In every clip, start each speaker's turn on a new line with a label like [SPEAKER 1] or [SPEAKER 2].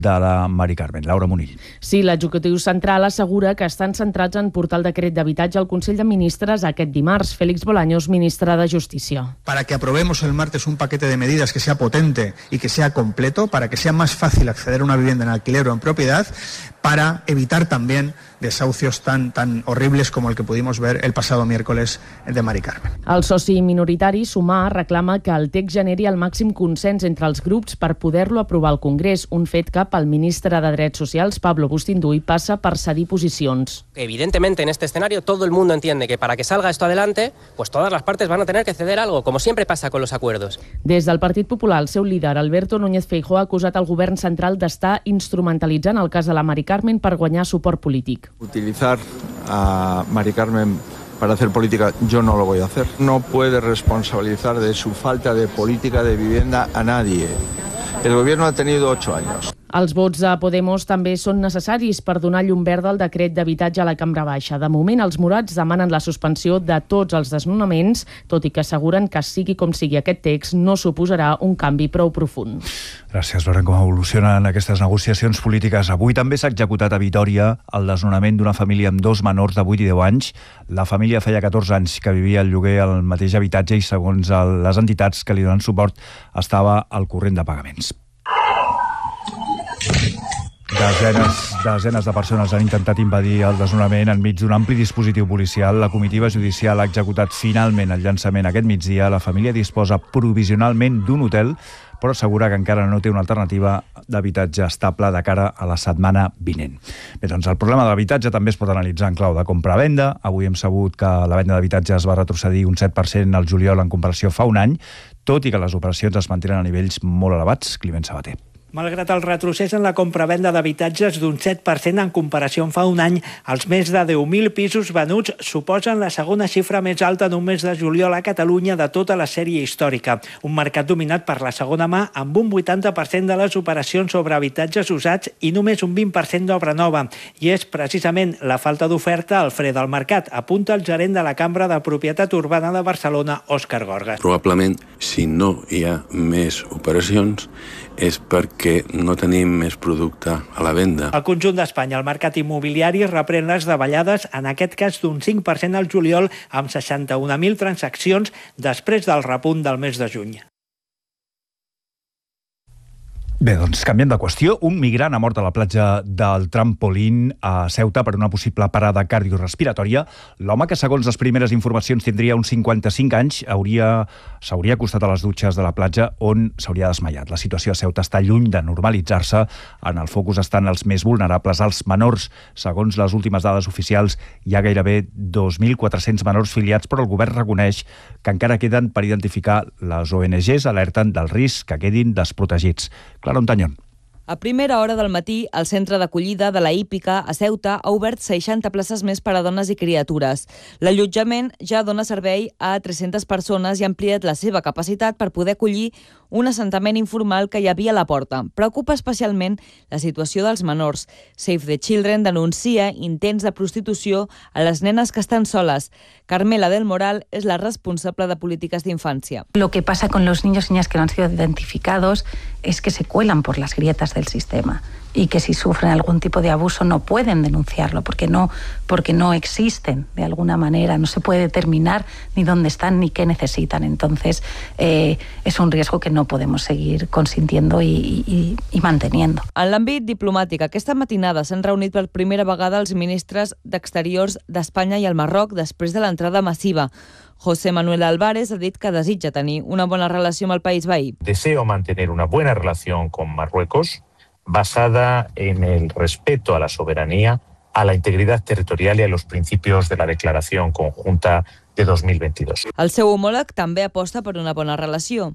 [SPEAKER 1] de la Mari Carmen. Laura Munill.
[SPEAKER 2] Sí, l'executiu central assegura que estan centrats en portar el decret d'habitatge al Consell de Ministres aquest dimarts. Félix Bolaños, ministre de Justícia.
[SPEAKER 3] Para que aprobemos el martes un paquete de medidas que sea potente y que sea completo, para que sea más fácil acceder a una vivienda en alquiler o en propiedad, para evitar también desahucios tan horribles como el que pudimos ver el pasado miércoles de Mari Carmen.
[SPEAKER 2] El soci minoritari, Sumar, reclama que el text generi el màxim consens entre els grups per poder-lo aprovar al Congrés, un fet que pel ministre de Drets Socials, Pablo Bustinduy, passa per cedir posicions.
[SPEAKER 4] Evidentemente, en este escenario, todo el mundo entiende que para que salga esto adelante, pues todas las partes van a tener que ceder algo, como siempre pasa con los acuerdos.
[SPEAKER 2] Des del Partit Popular, el seu líder, Alberto Núñez Feijóo, ha acusat el govern central d'estar instrumentalitzant el cas de la Mari Carmen per guanyar suport polític.
[SPEAKER 5] Utilizar a Mari Carmen para hacer política, yo no lo voy a hacer. No puede responsabilizar de su falta de política de vivienda a nadie. El gobierno ha tenido 8 años.
[SPEAKER 2] Els vots de Podemos també són necessaris per donar llum verda al decret d'habitatge a la Cambra Baixa. De moment, els morats demanen la suspensió de tots els desnonaments, tot i que asseguren que sigui com sigui aquest text, no suposarà un canvi prou profund.
[SPEAKER 1] Gràcies. Veurem com evolucionen aquestes negociacions polítiques. Avui també s'ha executat a Vitòria el desnonament d'una família amb 2 menors de 8 i 10 anys. La família feia 14 anys que vivia al lloguer al mateix habitatge i, segons les entitats que li donen suport, estava al corrent de pagaments. Desenes de persones han intentat impedir el desnonament enmig d'un ampli dispositiu policial. La comitiva judicial ha executat finalment el llançament aquest migdia. La família disposa provisionalment d'un hotel, però assegura que encara no té una alternativa d'habitatge estable de cara a la setmana vinent. Bé, doncs el problema de l'habitatge també es pot analitzar en clau de compra-venda. Avui hem sabut que la venda d'habitatges va retrocedir un 7% al juliol en comparació fa un any, tot i que les operacions es mantenen a nivells molt elevats. Climent Sabater.
[SPEAKER 6] Malgrat el retrocés en la compra-venda d'habitatges d'un 7% en comparació amb fa un any, els més de 10.000 pisos venuts suposen la segona xifra més alta en un mes de juliol a Catalunya de tota la sèrie històrica. Un mercat dominat per la segona mà, amb un 80% de les operacions sobre habitatges usats i només un 20% d'obra nova. I és precisament la falta d'oferta el fre del mercat, apunta el gerent de la Cambra de Propietat Urbana de Barcelona, Òscar Gorga.
[SPEAKER 7] Probablement, si no hi ha més operacions, és perquè no tenim més producte a la venda.
[SPEAKER 6] Al conjunt d'Espanya, el mercat immobiliari reprèn les davallades, en aquest cas d'un 5% al juliol, amb 61.000 transaccions després del repunt del mes de juny.
[SPEAKER 1] Bé, doncs canviant de qüestió, un migrant ha mort a la platja del Trampolín a Ceuta per una possible parada cardiorrespiratòria. L'home, que segons les primeres informacions tindria uns 55 anys, s'hauria acostat a les dutxes de la platja on s'hauria desmaiat. La situació a Ceuta està lluny de normalitzar-se. En el focus estan els més vulnerables, els menors. Segons les últimes dades oficials, hi ha gairebé 2.400 menors filiats, però el govern reconeix que encara queden per identificar. Les ONGs alerten del risc que quedin desprotegits. Clara Ontañón.
[SPEAKER 8] A primera hora del matí, el centre d'acollida de la Hípica a Ceuta ha obert 60 places més per a dones i criatures. L'allotjament ja dona servei a 300 persones i ha ampliat la seva capacitat per poder acollir un assentament informal que hi havia a la porta. Preocupa especialment la situació dels menors. Save the Children denuncia intents de prostitució a les nenes que estan soles. Carmela del Moral és la responsable de polítiques d'infància.
[SPEAKER 9] Lo que pasa con los niños y niñas que no han sido identificados es que se cuelan por las grietas del sistema y que si sufren algún tipo de abuso no pueden denunciarlo porque no existen de alguna manera, no se puede determinar ni dónde están ni qué necesitan. Entonces es un riesgo que no podemos seguir consintiendo y manteniendo.
[SPEAKER 8] En l'àmbit diplomàtic, aquesta matinada s'han reunit per primera vegada els ministres d'Exteriors d'Espanya i el Marroc després de l'entrada massiva. José Manuel Álvarez ha dit que desitja tenir una bona relació amb el país veí.
[SPEAKER 10] Deseo mantener una buena relación con Marruecos basada en el respeto a la soberanía, a la integridad territorial y a los principios de la Declaración Conjunta de 2022.
[SPEAKER 8] El seu homòleg també aposta per una bona relació.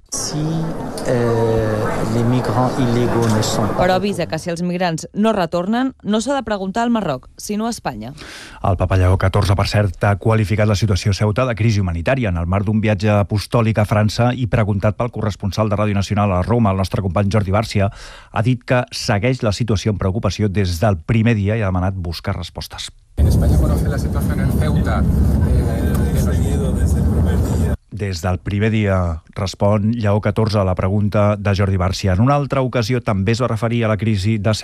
[SPEAKER 8] Però avisa que si els migrants no retornen, no s'ha de preguntar al Marroc, sinó a Espanya.
[SPEAKER 1] El Papa Lleó XIV, per cert, ha qualificat la situació a Ceuta de crisi humanitària en el marc d'un viatge apostòlic a França i preguntat pel corresponsal de Ràdio Nacional a Roma, el nostre company Jordi Bárcia, ha dit que segueix la situació amb preocupació des del primer dia i ha demanat buscar respostes.
[SPEAKER 11] En España conoce la situación en Ceuta.
[SPEAKER 1] Des del primer dia respon Lleó XIV a la pregunta de Jordi Bárcia. En una altra ocasió també es va referir a la crisi de